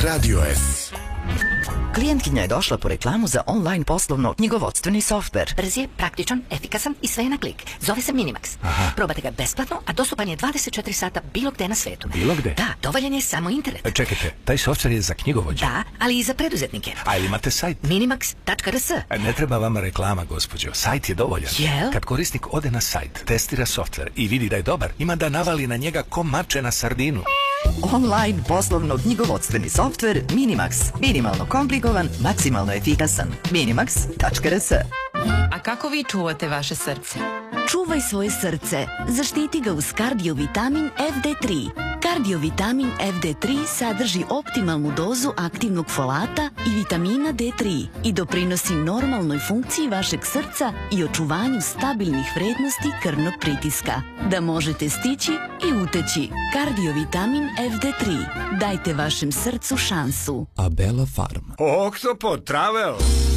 Radio S. Klijentkinja je došla po reklamu za online poslovno-knjigovodstveni softver. Brz je, praktičan, efikasan i sve je na klik. Zove se Minimax. Probate ga besplatno, a dostupan je 24 sata bilo gde na svetu. Bilo gde? Da, dovoljan je samo internet. Čekajte, taj softver je za knjigovođe? Da, ali i za preduzetnike. A ili imate sajt? Minimax.rs. Ne treba vama reklama, gospođo. Sajt je dovoljan. Jel? Kad korisnik ode na sajt, testira softver i vidi da je dobar, ima da navali na njega ko mače na sardinu. Online poslovno-knjigovodstveni softver Minimax. Minimalno komplikovan, maksimalno efikasan. Minimax.rs. A kako vi čuvate vaše srce? Čuvaj svoje srce. Zaštiti ga uz kardiovitamin FD3. Kardiovitamin FD3 sadrži optimalnu dozu aktivnog folata i vitamina D3 i doprinosi normalnoj funkciji vašeg srca i očuvanju stabilnih vrednosti krvnog pritiska. Da možete stići i uteći. Kardiovitamin FD3. Dajte vašem srcu šansu. Abela Farm. Oktopod Travel.